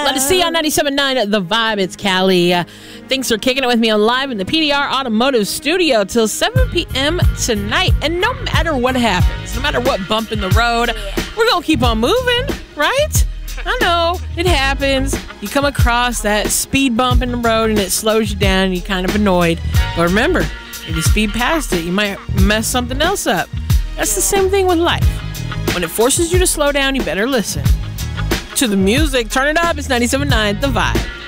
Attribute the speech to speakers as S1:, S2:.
S1: Let us see on 97.9 The Vibe. It's Callie. Thanks for kicking it with me on live in the PDR Automotive Studio till 7 p.m. tonight. And no matter what happens, no matter what bump in the road, we're going to keep on moving, right? I know, it happens. You come across that speed bump in the road and it slows you down and you're kind of annoyed. But remember, if you speed past it, you might mess something else up. That's the same thing with life. When it forces you to slow down, you better listen to the music. Turn it up. It's 97.9 The Vibe.